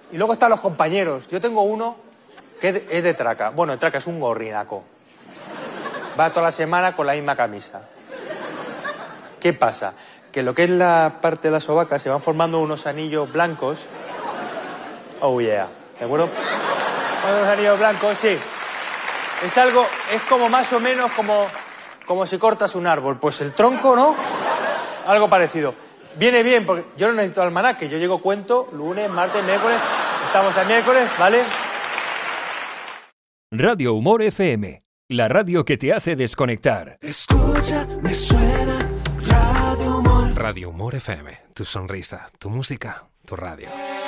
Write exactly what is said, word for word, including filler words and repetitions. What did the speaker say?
Y luego están los compañeros. Yo tengo uno que es de, es de traca. Bueno, de traca es un gorrinaco. Va toda la semana con la misma camisa. ¿Qué pasa? Que lo que es la parte de la sobaca se van formando unos anillos blancos. Oh, yeah. ¿De acuerdo? Unos anillos blancos, sí. Es algo, es como más o menos como, como si cortas un árbol. Pues el tronco, ¿no? Algo parecido. Viene bien, porque yo no necesito almanaque. Yo llego cuento lunes, martes, miércoles. Estamos el miércoles, ¿vale? Radio Humor F M. La radio que te hace desconectar. Escucha, me suena Radio Humor. Radio Humor F M. Tu sonrisa, tu música, tu radio.